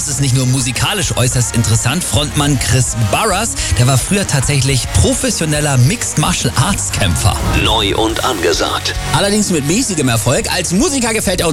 das ist nicht nur musikalisch äußerst interessant. Frontmann Chris Barras, der war früher tatsächlich professioneller Mixed Martial Arts Kämpfer. Neu und angesagt. Allerdings mit mäßigem Erfolg. Als Musiker gefällt er uns